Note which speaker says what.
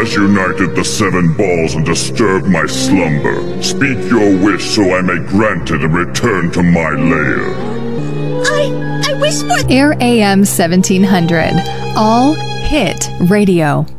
Speaker 1: has united the seven balls and disturbed my slumber. Speak your wish so I may grant it and return to my lair.
Speaker 2: I wish for...
Speaker 3: Air AM 1700, All Hit Radio.